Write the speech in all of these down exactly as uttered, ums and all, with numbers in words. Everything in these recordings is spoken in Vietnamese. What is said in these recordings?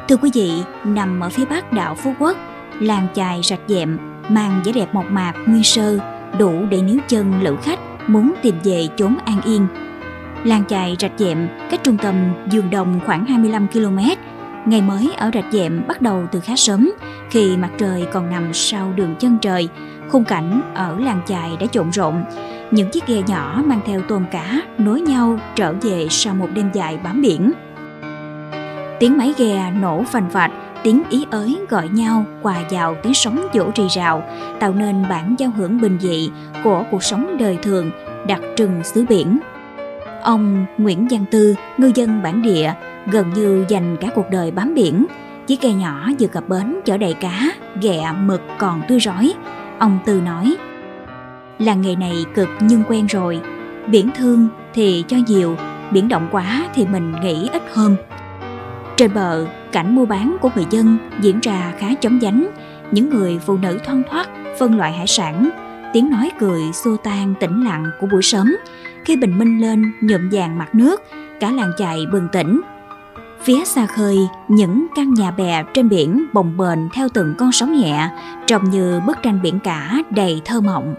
Thưa quý vị, nằm ở phía bắc đảo Phú Quốc, làng chài Rạch Dẹm mang vẻ đẹp mộc mạc nguyên sơ, đủ để níu chân lữ khách muốn tìm về chốn an yên. Làng chài Rạch Dẹm cách trung tâm Dương Đông khoảng hai mươi lăm ki lô mét. Ngày mới ở Rạch Dẹm bắt đầu từ khá sớm, khi mặt trời còn nằm sau đường chân trời. Khung cảnh ở làng chài đã trộn rộn, những chiếc ghe nhỏ mang theo tôm cá nối nhau trở về sau một đêm dài bám biển. Tiếng máy ghe nổ phành phạch, tiếng ý ới gọi nhau hòa vào tiếng sóng vỗ rì rào, tạo nên bản giao hưởng bình dị của cuộc sống đời thường đặc trưng xứ biển. Ông Nguyễn Văn Tư, ngư dân bản địa, gần như dành cả cuộc đời bám biển. Chiếc ghe nhỏ vừa cập bến chở đầy cá, ghẹ, mực còn tươi rói. Ông Tư nói: "Làng nghề này cực nhưng quen rồi. Biển thương thì cho nhiều, biển động quá thì mình nghĩ ít hơn." Trên bờ, cảnh mua bán của người dân diễn ra khá chóng vánh. Những người phụ nữ thoăn thoắt phân loại hải sản, tiếng nói cười xua tan tĩnh lặng của buổi sớm. Khi bình minh lên nhuộm vàng mặt nước, cả làng chài bừng tỉnh. Phía xa khơi, những căn nhà bè trên biển bồng bềnh theo từng con sóng nhẹ, trông như bức tranh biển cả đầy thơ mộng.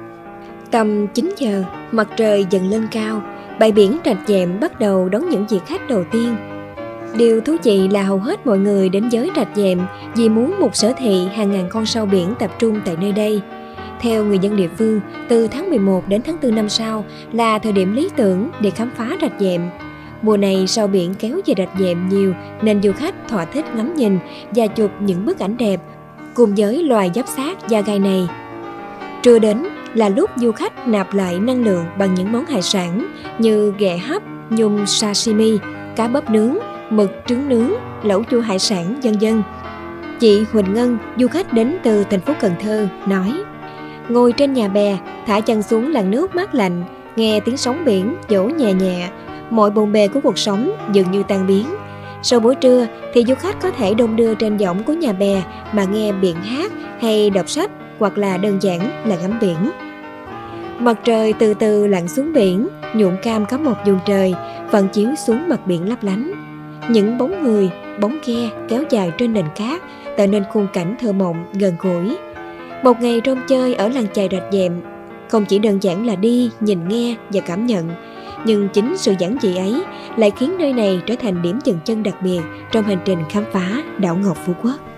Tầm chín giờ, mặt trời dần lên cao, bãi biển Rạch Dẹm bắt đầu đón những vị khách đầu tiên. Điều thú vị là hầu hết mọi người đến với Rạch Dẹm vì muốn một sở thị hàng ngàn con sâu biển tập trung tại nơi đây. Theo người dân địa phương, từ tháng mười một đến tháng tư năm sau là thời điểm lý tưởng để khám phá Rạch Dẹm. Mùa này sâu biển kéo về Rạch Dẹm nhiều nên du khách thỏa thích ngắm nhìn và chụp những bức ảnh đẹp cùng với loài giáp xác da gai này. Trưa đến là lúc du khách nạp lại năng lượng bằng những món hải sản như ghẹ hấp, nhum sashimi, cá bớp nướng, mực trứng nướng, lẩu chua hải sản, vân vân. Chị Huỳnh Ngân, du khách đến từ thành phố Cần Thơ, nói: "Ngồi trên nhà bè, thả chân xuống làn nước mát lạnh, nghe tiếng sóng biển vỗ nhẹ nhẹ, mọi bộn bề của cuộc sống dường như tan biến. Sau buổi trưa thì du khách có thể đong đưa trên võng của nhà bè mà nghe biển hát hay đọc sách, hoặc là đơn giản là ngắm biển." Mặt trời từ từ lặn xuống biển, nhuộm cam có một vùng trời, phản chiếu xuống mặt biển lấp lánh. Những bóng người, bóng ghe kéo dài trên nền cát, tạo nên khung cảnh thơ mộng gần gũi. Một ngày rong chơi ở làng chài Rạch Dẹm không chỉ đơn giản là đi, nhìn nghe và cảm nhận, nhưng chính sự giản dị ấy lại khiến nơi này trở thành điểm dừng chân đặc biệt trong hành trình khám phá đảo ngọc Phú Quốc.